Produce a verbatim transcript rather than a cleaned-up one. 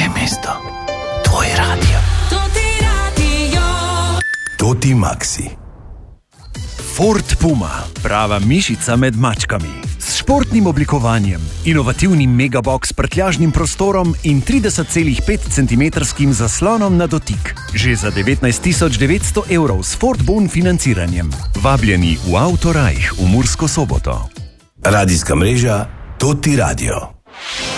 Tvoje mesto, tvoj radio. Toti radio. Toti Maxi. Ford Puma, prava mišica med mačkami. S športnim oblikovanjem, inovativnim megabox prtljažnim prostorom in trideset celih pet centimetrskim zaslonom na dotik. Že za devetnajst tisoč devetsto evrov s Ford Bon financiranjem. Vabljeni v Autorajh v Mursko Soboto. Radijska mreža Toti Radio.